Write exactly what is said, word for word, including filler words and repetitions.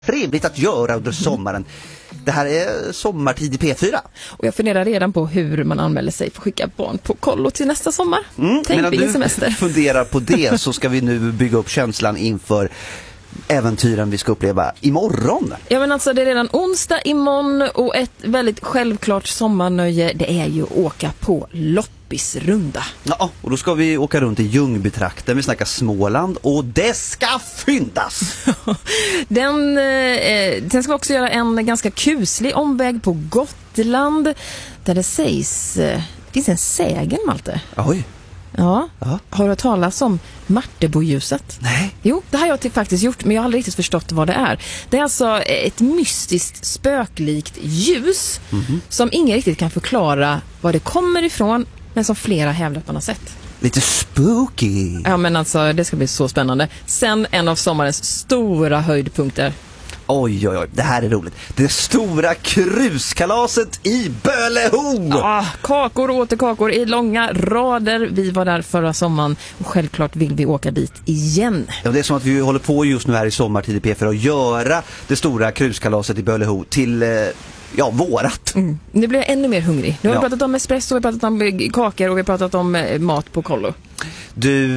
trevligt att göra under sommaren. Det här är sommartid i P fyra. Och jag funderar redan på hur man anmäler sig för att skicka barn på kollo till nästa sommar. Mm, Tänk medan vilken semester. du funderar på det så ska vi nu bygga upp känslan inför äventyren vi ska uppleva imorgon. Ja, men alltså det är redan onsdag imorgon och ett väldigt självklart sommarnöje, det är ju att åka på loppisrunda. Ja, och då ska vi åka runt i Ljungbitrakten, vi snackar Småland och det ska fyndas! Den, eh, sen ska vi också göra en ganska kuslig omväg på Gotland där det sägs, eh, det finns en sägen, Malte. Oj. Ja, ja. Har du hört talas om Marteboljuset? Nej. Jo, det har jag till faktiskt gjort, men jag har aldrig riktigt förstått vad det är. Det är alltså ett mystiskt, spöklikt ljus mm-hmm. som ingen riktigt kan förklara var det kommer ifrån, men som flera hävdar att man har sett. Lite spooky. Ja, men alltså det ska bli så spännande. Sen en av sommarens stora höjdpunkter. Oj, oj, oj, det här är roligt. Det stora kruskalaset i Böleho! Ah, kakor och åter kakor i långa rader. Vi var där förra sommaren och självklart vill vi åka dit igen. Ja, det är som att vi håller på just nu här i sommartid i P fyra att göra det stora kruskalaset i Böleho till, ja, vårat. Mm. Nu blir jag ännu mer hungrig. Nu har ja. vi pratat om espresso, vi har pratat om kakor och vi har pratat om mat på kollo. Du...